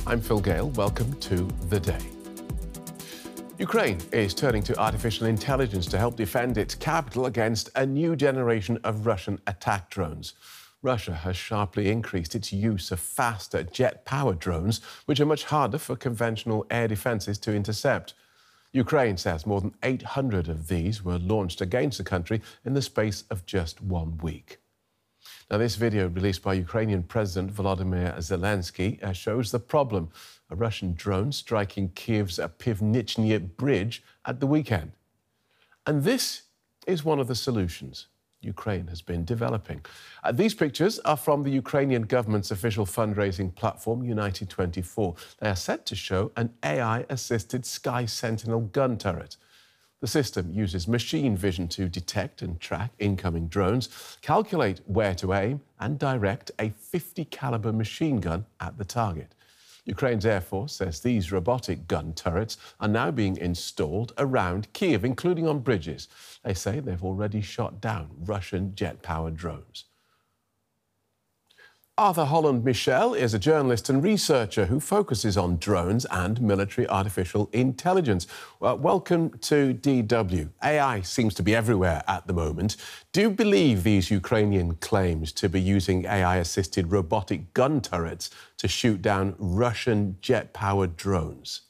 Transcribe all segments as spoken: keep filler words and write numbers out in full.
I'm Phil Gale. Welcome to The Day. Ukraine is turning to artificial intelligence to help defend its capital against a new generation of Russian attack drones. Russia has sharply increased its use of faster jet-powered drones, which are much harder for conventional air defences to intercept. Ukraine says more than eight hundred of these were launched against the country in the space of just one week. Now, this video released by Ukrainian President Volodymyr Zelensky uh, shows the problem: a Russian drone striking Kiev's Pivnichny Bridge at the weekend. And this is one of the solutions Ukraine has been developing. Uh, these pictures are from the Ukrainian government's official fundraising platform, United twenty-four. They are set to show an A I-assisted Sky Sentinel gun turret. The system uses machine vision to detect and track incoming drones, calculate where to aim, and direct a fifty caliber machine gun at the target. Ukraine's Air Force says these robotic gun turrets are now being installed around Kiev, including on bridges. They say they've already shot down Russian jet-powered drones. Arthur Holland Michel is a journalist and researcher who focuses on drones and military artificial intelligence. Well, welcome to D W. A I seems to be everywhere at the moment. Do you believe these Ukrainian claims to be using A I-assisted robotic gun turrets to shoot down Russian jet-powered drones?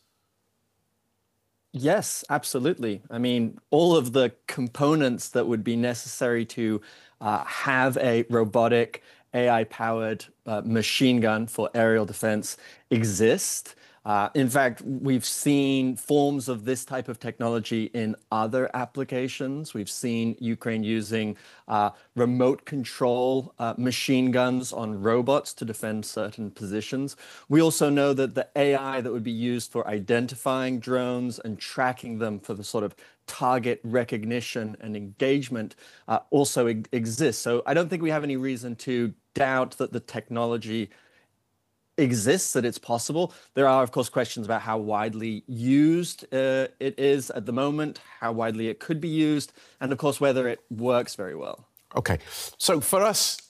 Yes, absolutely. I mean, all of the components that would be necessary to uh, have a robotic A I-powered uh, machine gun for aerial defense exist. Uh, in fact, we've seen forms of this type of technology in other applications. We've seen Ukraine using uh, remote control uh, machine guns on robots to defend certain positions. We also know that the A I that would be used for identifying drones and tracking them for the sort of target recognition and engagement uh, also e- exists. So I don't think we have any reason to doubt that the technology exists, that it's possible. There are, of course, questions about how widely used uh, it is at the moment, how widely it could be used, and of course, whether it works very well. OK, so for us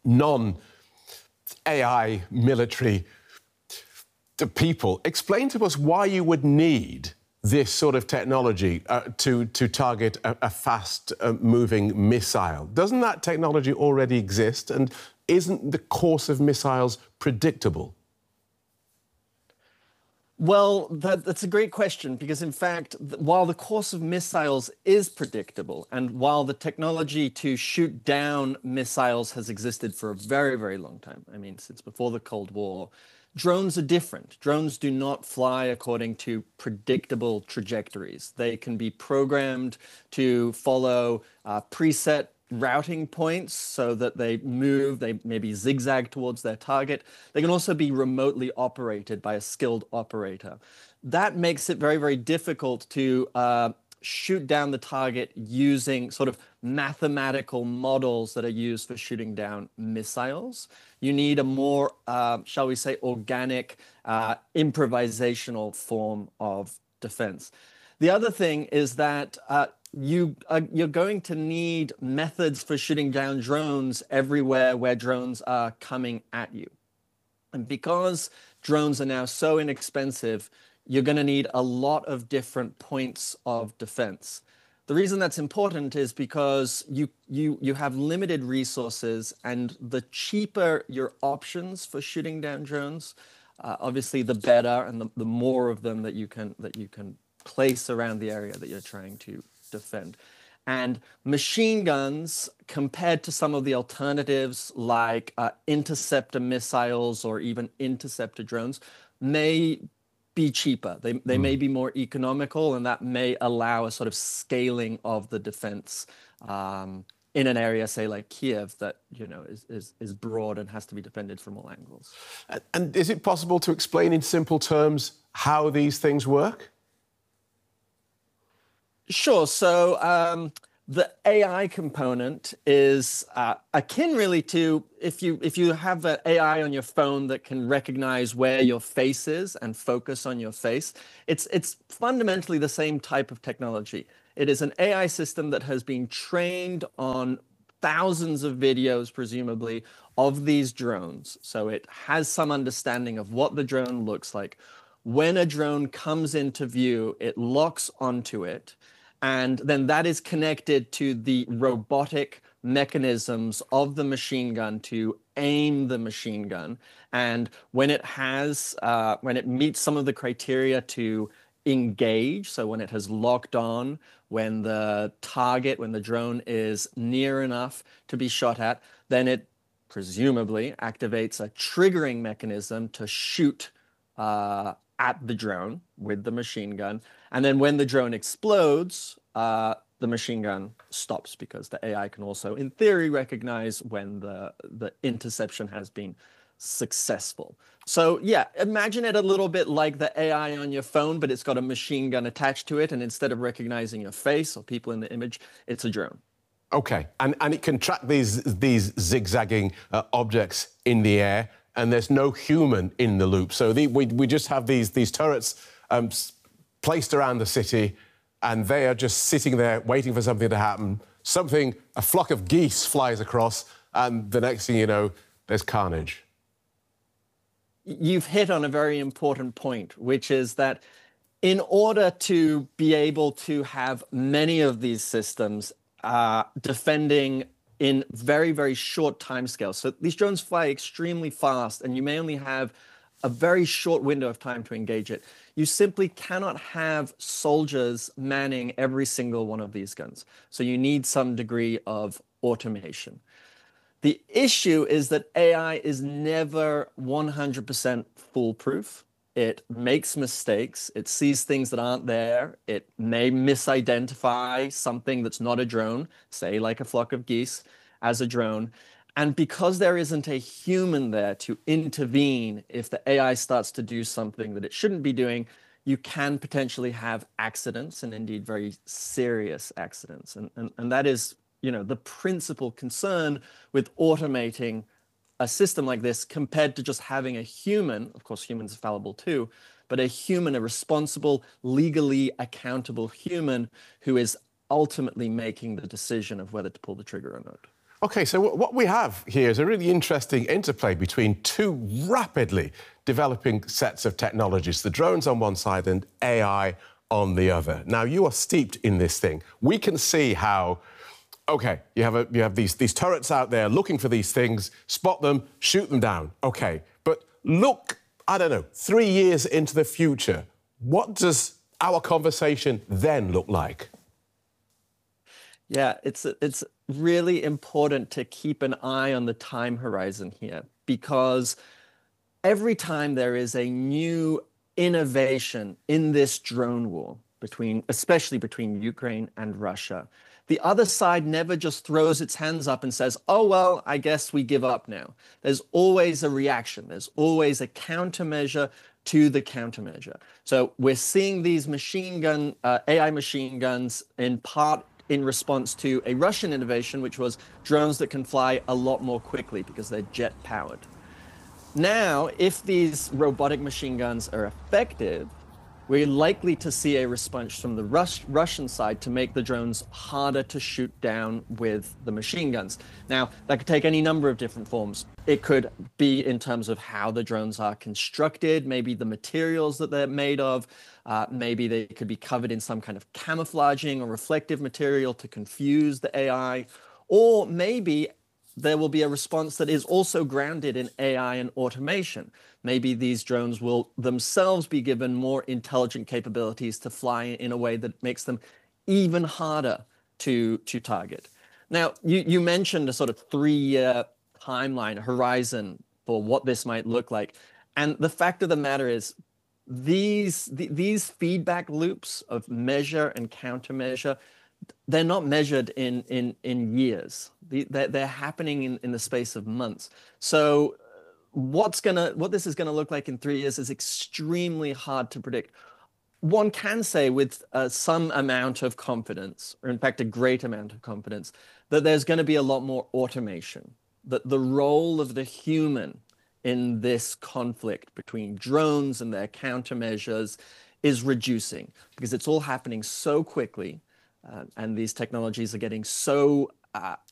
non-A I military people, explain to us why you would need this sort of technology uh, to, to target a, a fast-moving uh, missile. Doesn't that technology already exist? And isn't the course of missiles predictable? Well, that, that's a great question, because in fact, th- while the course of missiles is predictable, and while the technology to shoot down missiles has existed for a very, very long time, I mean, since before the Cold War, drones are different. Drones do not fly according to predictable trajectories. They can be programmed to follow uh, preset routing points so that they move, they maybe zigzag towards their target. They can also be remotely operated by a skilled operator. That makes it very, very difficult to uh, shoot down the target using sort of mathematical models that are used for shooting down missiles. You need a more, uh, shall we say, organic, uh, improvisational form of defense. The other thing is that uh, you uh, you're going to need methods for shooting down drones everywhere where drones are coming at you. And because drones are now so inexpensive, you're going to need a lot of different points of defense. The reason that's important is because you you you have limited resources, and the cheaper your options for shooting down drones, uh, obviously the better, and the, the more of them that you can that you can place around the area that you're trying to defend. And machine guns, compared to some of the alternatives like uh, interceptor missiles or even interceptor drones, may be cheaper. They, they mm. may be more economical, and that may allow a sort of scaling of the defense um, in an area, say, like Kiev, that, you know, is, is, is broad and has to be defended from all angles. And is it possible to explain in simple terms how these things work? Sure. So um, the A I component is uh, akin really to if you if you have an A I on your phone that can recognize where your face is and focus on your face. It's it's fundamentally the same type of technology. It is an A I system that has been trained on thousands of videos, presumably, of these drones. So it has some understanding of what the drone looks like. When a drone comes into view, it locks onto it, and then that is connected to the robotic mechanisms of the machine gun to aim the machine gun. And when it has, uh, when it meets some of the criteria to engage, so when it has locked on, when the target, when the drone is near enough to be shot at, then it presumably activates a triggering mechanism to shoot uh, at the drone with the machine gun. And then when the drone explodes, uh, the machine gun stops, because the A I can also, in theory, recognize when the, the interception has been successful. So yeah, imagine it a little bit like the A I on your phone, but it's got a machine gun attached to it. And instead of recognizing your face or people in the image, it's a drone. Okay, and, and it can track these, these zigzagging uh, objects in the air, and there's no human in the loop. So the, we, we just have these, these turrets um, placed around the city, and they are just sitting there waiting for something to happen. Something, a flock of geese flies across, and the next thing you know, there's carnage. You've hit on a very important point, which is that in order to be able to have many of these systems uh, defending in very, very short timescales, so these drones fly extremely fast, and you may only have a very short window of time to engage it. You simply cannot have soldiers manning every single one of these guns. So you need some degree of automation. The issue is that A I is never one hundred percent foolproof. It makes mistakes. It sees things that aren't there. It may misidentify something that's not a drone, say like a flock of geese, as a drone. And because there isn't a human there to intervene if the A I starts to do something that it shouldn't be doing, you can potentially have accidents, and indeed very serious accidents. And, and, and that is, you know, the principal concern with automating a system like this compared to just having a human. Of course, humans are fallible too, but a human, a responsible, legally accountable human who is ultimately making the decision of whether to pull the trigger or not. OK, so what we have here is a really interesting interplay between two rapidly developing sets of technologies, the drones on one side and A I on the other. Now, you are steeped in this thing. We can see how, OK, you have, a, you have these, these turrets out there looking for these things, spot them, shoot them down. OK, but look, I don't know, three years into the future, what does our conversation then look like? Yeah, it's it's really important to keep an eye on the time horizon here, because every time there is a new innovation in this drone war, between, especially between Ukraine and Russia, the other side never just throws its hands up and says, oh, well, I guess we give up now. There's always a reaction. There's always a countermeasure to the countermeasure. So we're seeing these machine gun, uh, A I machine guns in part in response to a Russian innovation, which was drones that can fly a lot more quickly because they're jet powered. Now, if these robotic machine guns are effective, we're likely to see a response from the Rus Russian side to make the drones harder to shoot down with the machine guns. Now, that could take any number of different forms. It could be in terms of how the drones are constructed, maybe the materials that they're made of, uh, maybe they could be covered in some kind of camouflaging or reflective material to confuse the A I, or maybe there will be a response that is also grounded in A I and automation. Maybe these drones will themselves be given more intelligent capabilities to fly in a way that makes them even harder to, to target. Now, you, you mentioned a sort of three-year timeline, horizon for what this might look like. And the fact of the matter is, these, the, these feedback loops of measure and countermeasure, they're not measured in in in years. They're, they're happening in, in the space of months. So what's gonna what this is gonna look like in three years is extremely hard to predict. One can say with uh, some amount of confidence, or in fact a great amount of confidence, that there's going to be a lot more automation, that the role of the human in this conflict between drones and their countermeasures is reducing, because it's all happening so quickly. Uh, and these technologies are getting so uh,